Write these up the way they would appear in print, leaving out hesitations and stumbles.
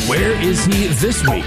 Where is he this week?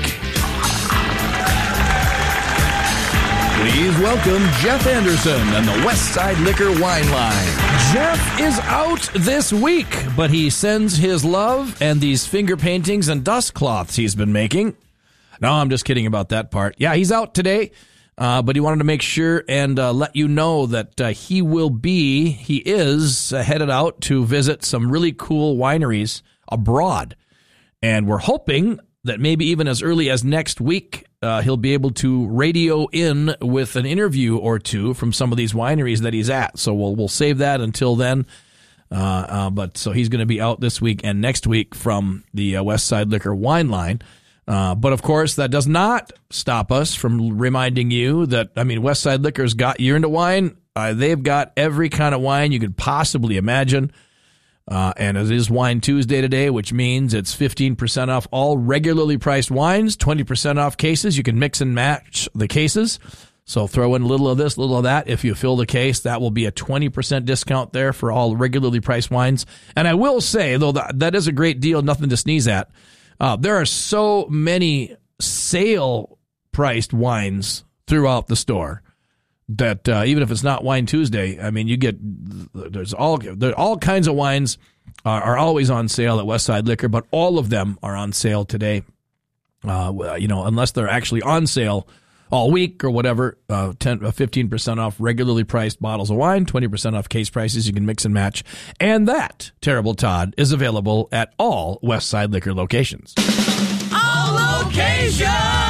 Please welcome Jeff Anderson and the Westside Liquor Wine Line. Jeff is out this week, but he sends his love and these finger paintings and dust cloths he's been making. No, I'm just kidding about that part. Yeah, he's out today, but he wanted to make sure and let you know that he is headed out to visit some really cool wineries abroad. And we're hoping that maybe even as early as next week, he'll be able to radio in with an interview or two from some of these wineries that he's at. So we'll save that until then. But so he's going to be out this week and next week from the Westside Liquor Wine Line. But of course, that does not stop us from reminding you that, Westside Liquor's got, you're into wine, they've got every kind of wine you could possibly imagine. And it is Wine Tuesday today, which means it's 15% off all regularly priced wines, 20% off cases. You can mix and match the cases. So throw in a little of this, a little of that. If you fill the case, that will be a 20% discount there for all regularly priced wines. And I will say, though, that is a great deal, nothing to sneeze at. There are so many sale-priced wines throughout the store that even if it's not Wine Tuesday, you get there's all kinds of wines are always on sale at Westside Liquor, but all of them are on sale today. Unless they're actually on sale all week or whatever, 15% off regularly priced bottles of wine, 20% off case prices. You can mix and match, and that Terrible Todd is available at all Westside Liquor locations. All locations.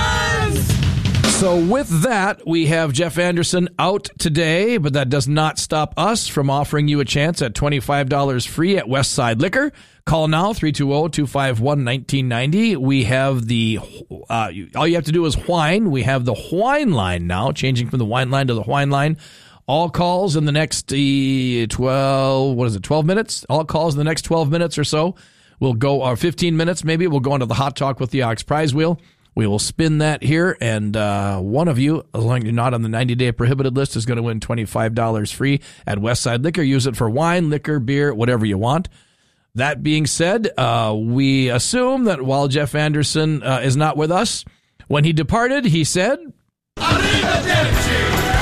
So with that, we have Jeff Anderson out today, but that does not stop us from offering you a chance at $25 free at Westside Liquor. Call now, 320-251-1990. We have all you have to do is whine. We have the Wine Line now, changing from the Wine Line to the Wine Line. All calls in the next 12 minutes? All calls in the next 12 minutes or so. We'll go, or 15 minutes maybe, we'll go into the Hot Talk with the Ox Prize Wheel. We will spin that here, and one of you, as long as you're not on the 90-day prohibited list, is going to win $25 free at Westside Liquor. Use it for wine, liquor, beer, whatever you want. That being said, we assume that while Jeff Anderson is not with us, when he departed, he said, Arrivederci!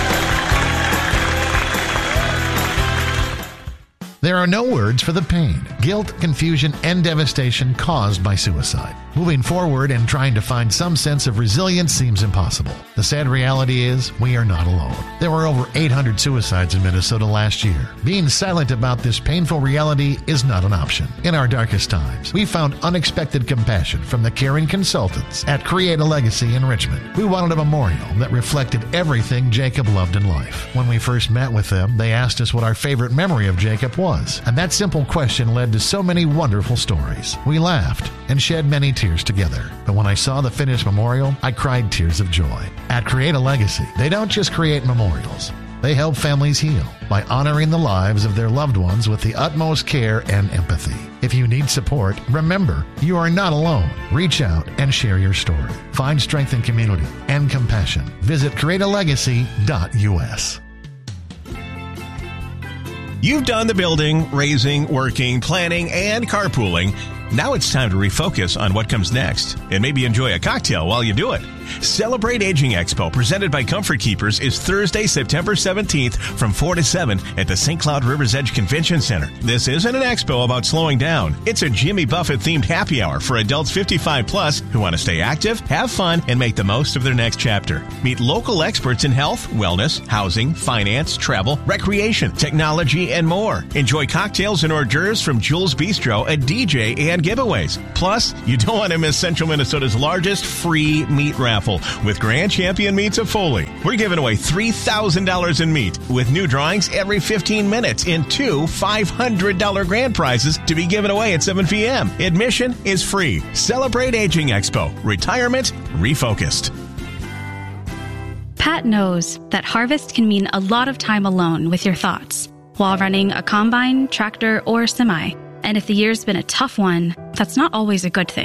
There are no words for the pain, guilt, confusion, and devastation caused by suicide. Moving forward and trying to find some sense of resilience seems impossible. The sad reality is, we are not alone. There were over 800 suicides in Minnesota last year. Being silent about this painful reality is not an option. In our darkest times, we found unexpected compassion from the caring consultants at Create a Legacy in Richmond. We wanted a memorial that reflected everything Jacob loved in life. When we first met with them, they asked us what our favorite memory of Jacob was, and that simple question led to so many wonderful stories. We laughed and shed many tears together. But when I saw the finished memorial, I cried tears of joy. At Create a Legacy, they don't just create memorials. They help families heal by honoring the lives of their loved ones with the utmost care and empathy. If you need support, remember, you are not alone. Reach out and share your story. Find strength in community and compassion. Visit createalegacy.us. You've done the building, raising, working, planning, and carpooling. Now it's time to refocus on what comes next and maybe enjoy a cocktail while you do it. Celebrate Aging Expo, presented by Comfort Keepers, is Thursday, September 17th from 4 to 7 at the St. Cloud River's Edge Convention Center. This isn't an expo about slowing down. It's a Jimmy Buffett-themed happy hour for adults 55 plus who want to stay active, have fun, and make the most of their next chapter. Meet local experts in health, wellness, housing, finance, travel, recreation, technology, and more. Enjoy cocktails and hors d'oeuvres from Jules Bistro, a DJ, and giveaways. Plus, you don't want to miss Central Minnesota's largest free meat raffle with Grand Champion Meats of Foley. We're giving away $3,000 in meat with new drawings every 15 minutes in 2 $500 grand prizes to be given away at 7 p.m. Admission is free. Celebrate Aging Expo. Retirement refocused. Pat knows that harvest can mean a lot of time alone with your thoughts while running a combine, tractor, or semi. And if the year's been a tough one, that's not always a good thing.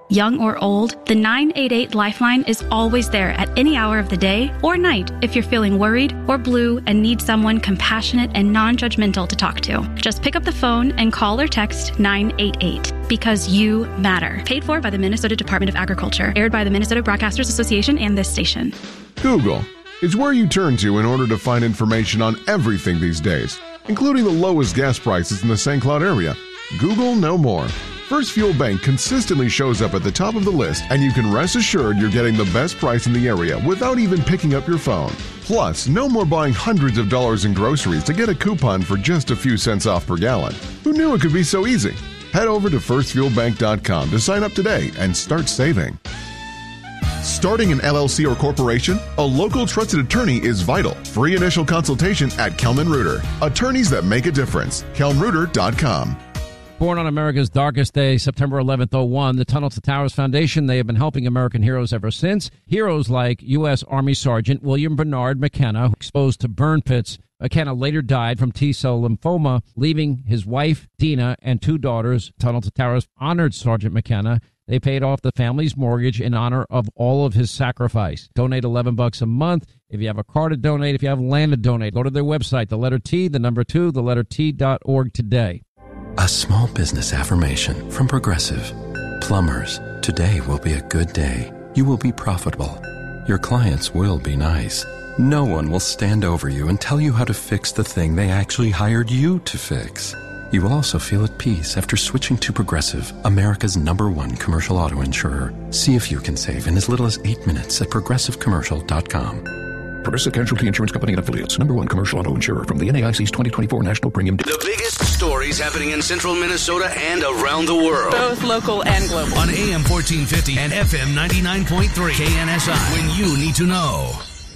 Young or old, the 988 Lifeline is always there at any hour of the day or night if you're feeling worried or blue and need someone compassionate and non-judgmental to talk to. Just pick up the phone and call or text 988 because you matter. Paid for by the Minnesota Department of Agriculture. Aired by the Minnesota Broadcasters Association and this station. Google is where you turn to in order to find information on everything these days, including the lowest gas prices in the St. Cloud area. Google no more. First Fuel Bank consistently shows up at the top of the list, and you can rest assured you're getting the best price in the area without even picking up your phone. Plus, no more buying hundreds of dollars in groceries to get a coupon for just a few cents off per gallon. Who knew it could be so easy? Head over to firstfuelbank.com to sign up today and start saving. Starting an LLC or corporation? A local trusted attorney is vital. Free initial consultation at Kelman Reuter. Attorneys that make a difference. KelmanReuter.com. Born on America's darkest day, September 11th, 2001, the Tunnel to Towers Foundation, they have been helping American heroes ever since. Heroes like U.S. Army Sergeant William Bernard McKenna, exposed to burn pits. McKenna later died from T-cell lymphoma, leaving his wife, Dina, and 2 daughters. Tunnel to Towers honored Sergeant McKenna. They paid off the family's mortgage in honor of all of his sacrifice. Donate $11 a month. If you have a car to donate, if you have land to donate, go to their website, the letter T, the number 2, the letter T.org today. A small business affirmation from Progressive. Plumbers, today will be a good day. You will be profitable. Your clients will be nice. No one will stand over you and tell you how to fix the thing they actually hired you to fix. You will also feel at peace after switching to Progressive, America's #1 commercial auto insurer. See if you can save in as little as 8 minutes at progressivecommercial.com. Progressive Casualty Insurance Company and Affiliates. #1 commercial auto insurer from the NAIC's 2024 National Premium. The biggest stories happening in central Minnesota and around the world. Both local and global. On AM 1450 and FM 99.3 KNSI. When you need to know.